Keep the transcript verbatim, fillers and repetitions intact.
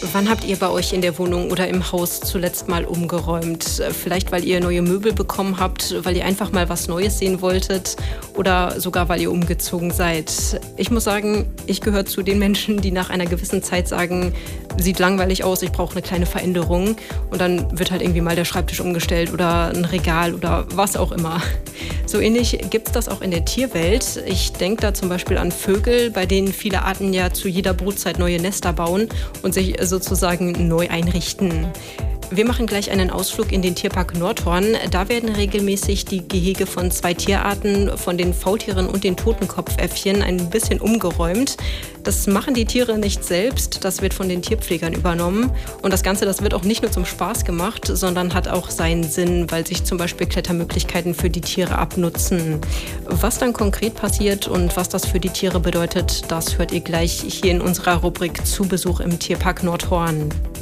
Wann habt ihr bei euch in der Wohnung oder im Haus zuletzt mal umgeräumt? Vielleicht, weil ihr neue Möbel bekommen habt, weil ihr einfach mal was Neues sehen wolltet oder sogar, weil ihr umgezogen seid. Ich muss sagen, ich gehöre zu den Menschen, die nach einer gewissen Zeit sagen, sieht langweilig aus, ich brauche eine kleine Veränderung. Und dann wird halt irgendwie mal der Schreibtisch umgestellt oder ein Regal oder was auch immer. So ähnlich gibt es das auch in der Tierwelt. Ich denke da zum Beispiel an Vögel, bei denen viele Arten ja zu jeder Brutzeit neue Nester bauen und sich sozusagen neu einrichten. Wir machen gleich einen Ausflug in den Tierpark Nordhorn. Da werden regelmäßig die Gehege von zwei Tierarten, von den Faultieren und den Totenkopfäffchen, ein bisschen umgeräumt. Das machen die Tiere nicht selbst, das wird von den Tierpflegern übernommen. Und das Ganze, das wird auch nicht nur zum Spaß gemacht, sondern hat auch seinen Sinn, weil sich zum Beispiel Klettermöglichkeiten für die Tiere abnutzen. Was dann konkret passiert und was das für die Tiere bedeutet, das hört ihr gleich hier in unserer Rubrik Zu Besuch im Tierpark Nordhorn.